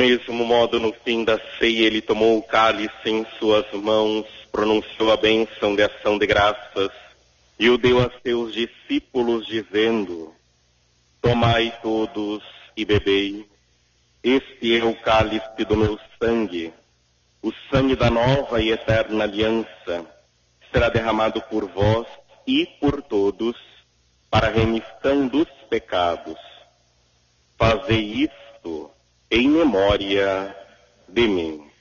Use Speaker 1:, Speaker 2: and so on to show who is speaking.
Speaker 1: mesmo modo, no fim da ceia, ele tomou o cálice em suas mãos, pronunciou a bênção de ação de graças e o deu a seus discípulos, dizendo: tomai todos e bebei. Este é o cálice do meu sangue, o sangue da nova e eterna aliança, que será derramado por vós e por todos, para a remissão dos pecados. Fazei isto em memória de mim.